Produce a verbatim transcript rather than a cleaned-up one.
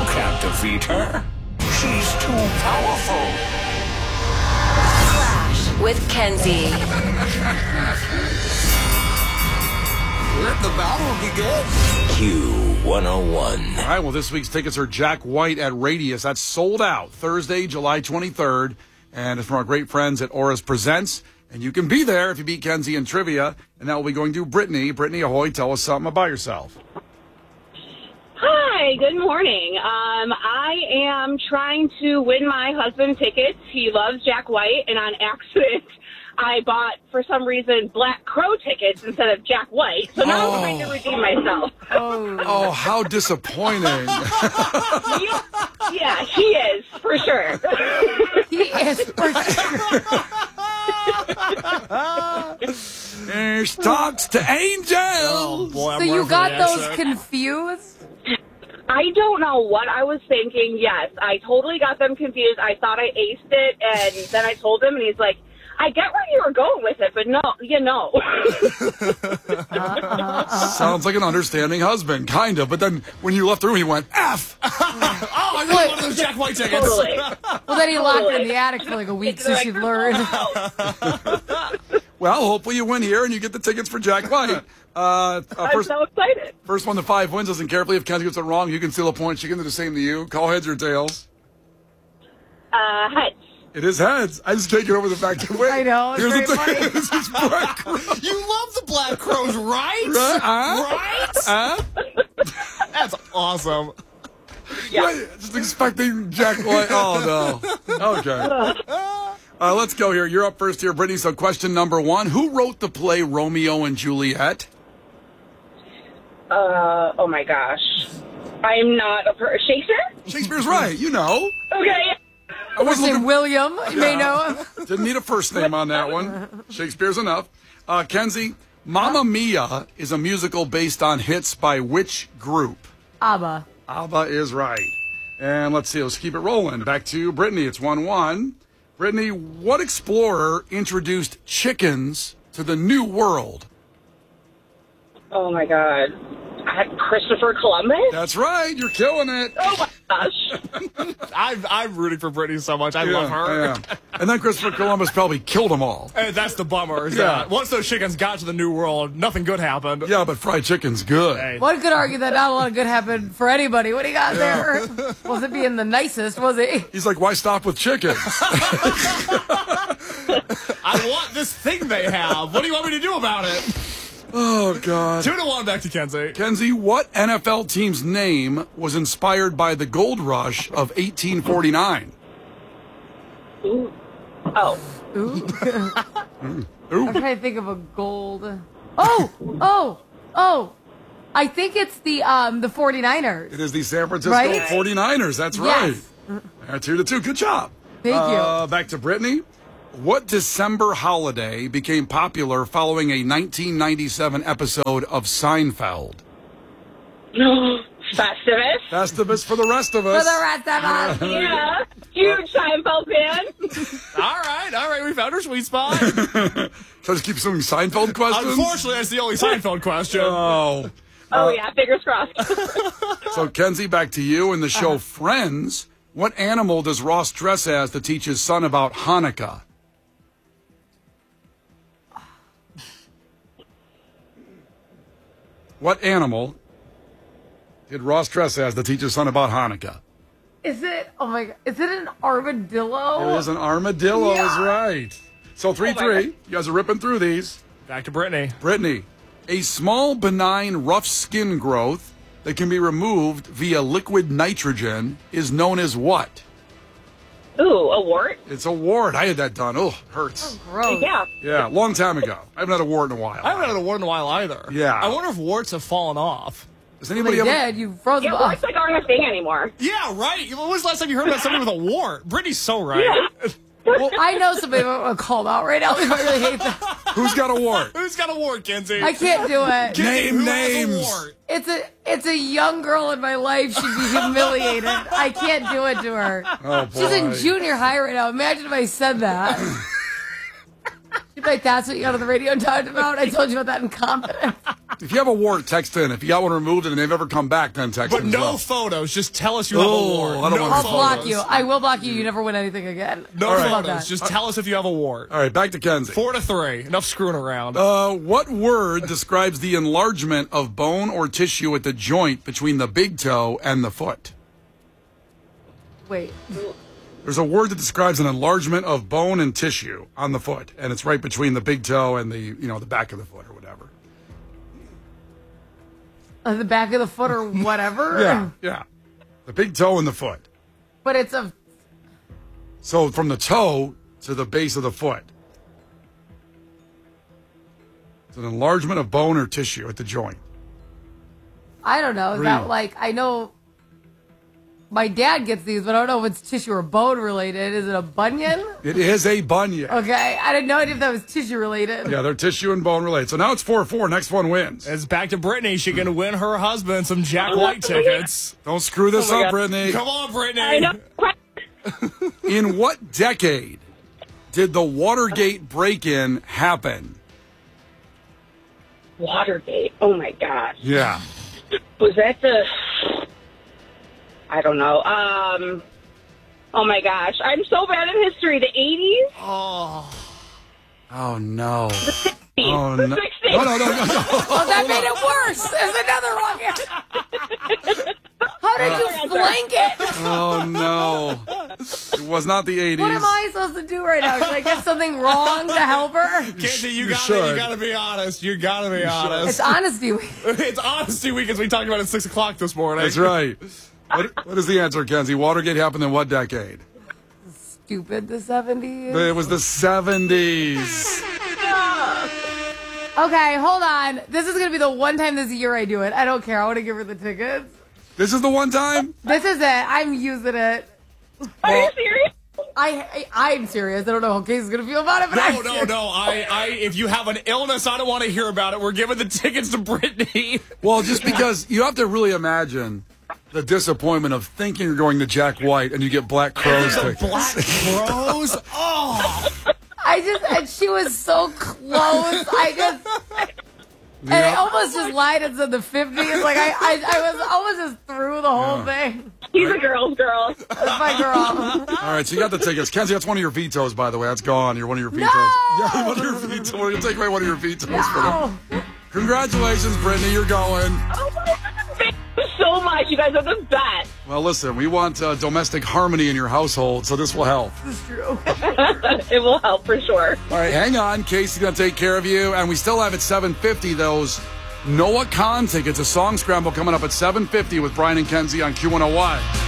can't defeat her. She's too powerful. Flash with Kenzie. Let the battle begin. Q one oh one. All right, well, this week's tickets are Jack White at Radius. That's sold out Thursday, July twenty-third. And it's from our great friends at Auras Presents. And you can be there if you beat Kenzie in trivia. And that will be going to Brittany. Brittany, ahoy, tell us something about yourself. Hi, good morning. Um, I am trying to win my husband tickets. He loves Jack White, and on accident, I bought, for some reason, Black Crow tickets instead of Jack White. So now Oh. I'm trying to redeem myself. Oh, how disappointing. yeah, yeah, he is, for sure. He is for sure. There's talks to angels. Oh, boy, I'm So you waiting for got the those answer. confused? I don't know what I was thinking. Yes, I totally got them confused. I thought I aced it, and then I told him, and he's like, I get where you were going with it, but no, you know. Sounds like an understanding husband, kind of. But then when you left the room, he went, F. Oh, I really wanted those Jack White tickets. Totally. Well, then he locked her in Totally. the attic for like a week so Like, she'd learn. Well, hopefully you win here and you get the tickets for Jack White. Uh, uh, I'm first, so excited. first one to five wins. Listen carefully. If Kenzie gets it wrong, you can steal a point. She can do the same to you. Call heads or tails. Uh, heads. It is heads. I just can't get over the fact that wait, I know, it's Here's very the thing. funny. This is Black Crow. You love the Black Crows, right? Right? Huh? Right? Huh? That's awesome. Wait, just expecting Jack White. Oh no. Okay. Uh, let's go here. You're up first here, Brittany. So question number one: who wrote the play Romeo and Juliet? Uh, oh my gosh. I'm not a per- Shakespeare? Shakespeare's right. You know. Okay. I wasn't Say looking. William, you may know him. Didn't need a first name on that one. Shakespeare's enough. Uh, Kenzie, Mamma Mia is a musical based on hits by which group? ABBA. ABBA is right. And let's see, let's keep it rolling. Back to Brittany. It's one one. Brittany, what explorer introduced chickens to the New World? Oh my god. I had Christopher Columbus? That's right. You're killing it. Oh my gosh. I'm, I'm rooting for Brittany so much. I love her. Yeah. And then Christopher Columbus probably killed them all. And that's the bummer. Is Yeah. that once those chickens got to the New World, nothing good happened. Yeah, but fried chicken's good. Hey. One could argue that not a lot of good happened for anybody. What do you got there? Wasn't being the nicest, was he? He's like, why stop with chickens? I want this thing they have. What do you want me to do about it? Oh, God. Two to one back to Kenzie. Kenzie, what N F L team's name was inspired by the gold rush of eighteen forty-nine? Ooh. Oh. Ooh. Ooh. I'm trying to think of a gold. Oh, oh, oh. I think it's the um the 49ers. It is the San Francisco Right? forty-niners. That's Yes. right. Uh, two to two. Good job. Thank you. Uh, back to Brittany. What December holiday became popular following a nineteen ninety-seven episode of Seinfeld? Festivus? Festivus for the rest of For us. the rest of us. Yeah. Huge Seinfeld fan. All right, all right. We found our sweet spot. So I just keep assuming Seinfeld questions? Unfortunately, that's the only Seinfeld question. Oh. Oh, yeah. Fingers crossed. So, Kenzie, back to you. In the show Friends, what animal does Ross dress as to teach his son about Hanukkah? What animal did Ross dress as to teach his son about Hanukkah? Is it? Oh my god! Is it an armadillo? It is an armadillo, Yeah. is right. So three three. You guys are ripping through these. Back to Brittany. Brittany, a small benign rough skin growth that can be removed via liquid nitrogen is known as what? Ooh, a wart? It's a wart. I had that done. Oh, hurts. Gross. Yeah. Yeah, long time ago. I haven't had a wart in a while. I haven't had a wart in a while either. Yeah. I wonder if warts have fallen off. Does They anybody ever? did. You froze Yeah, them warts off. like aren't a thing anymore. Yeah, right. When was the last time you heard about somebody with a wart? Brittany's so right. Well, I know somebody I'm going to call out right now. I really hate that. Who's got a wart? Who's got a wart, Kenzie? I can't do it. Kenzie, Name who has a names. wart? It's a it's a young girl in my life should be humiliated. I can't do it to her. Oh, boy. She's in junior high right now. Imagine if I said that. She'd be like, that's what you got on the radio and talked about? I told you about that in confidence. If you have a wart, text in. If you got one removed and they've ever come back, then text But in. as no well. photos. Just tell us you have Oh, a wart. I don't no want I'll to block photos. you. I will block you. You never win anything again. No How about photos. that? Just tell us if you have a wart. All right, back to Kenzie. Four to three. Enough screwing around. Uh, what word describes the enlargement of bone or tissue at the joint between the big toe and the foot? Wait. There's a word that describes an enlargement of bone and tissue on the foot, and it's right between the big toe and the, you know, the back of the foot or whatever. Uh, the back of the foot or whatever? Yeah, yeah. The big toe and the foot. But it's a... So from the toe to the base of the foot. It's an enlargement of bone or tissue at the joint. I don't know. Is Three. that like... I know... My dad gets these, but I don't know if it's tissue or bone related. Is it a bunion? It is a bunion. Okay. I didn't know if that was tissue related. Yeah, they're tissue and bone related. So now it's four four. Next one wins. It's back to Brittany. She can win her husband some Jack White tickets. Don't screw this Oh my up, God. Brittany. Come on, Brittany. I know. In what decade did the Watergate break-in happen? Watergate. Oh my gosh. Yeah. Was that the? I don't know. Um. Oh my gosh, I'm so bad in history. The eighties. Oh no. The Oh no. sixties. No, no, no, no, no. Oh, that made it worse. There's another one. How did you flank it? Oh no. It was not the eighties. What am I supposed to do right now? Should I get something wrong to help her? Kenzie, you, You gotta, should. you gotta be honest. You gotta be honest. It's honesty week. It's honesty week, as we talked about at six o'clock this morning. That's right. What, what is the answer, Kenzie? Watergate happened in what decade? Stupid, the seventies. It was the seventies. Okay, hold on. This is going to be the one time this year I do it. I don't care. I want to give her the tickets. This is the one time? This is it. I'm using it. Are you serious? I, I I'm serious. I don't know how Casey's going to feel about it, but No, I'm no, serious. no. I, I, if you have an illness, I don't want to hear about it. We're giving the tickets to Brittany. Well, just because you have to really imagine the disappointment of thinking you're going to Jack White and you get Black Crowes tickets. Black Crowes? Oh. I just, and she was so close. I just, and I almost just lied and said the fifties. Like, I, I, I was almost just through the whole thing. He's a girl's girl. That's my girl. All right, so you got the tickets. Kenzie, that's one of your vetoes, by the way. That's gone. You're one of your vetoes. No! Yeah, one of your vetoes. We're going to take away one of your vetoes for No. them. Congratulations, Brittany. You're going. Oh my God. Thank you so much. You guys are the best. Well, listen, we want uh, domestic harmony in your household, so this will help. This is true. It will help for sure. All right, hang on. Casey's going to take care of you. And we still have at seven fifty those Noah Khan tickets, a song scramble coming up at seven fifty with Brian and Kenzie on Q one oh one.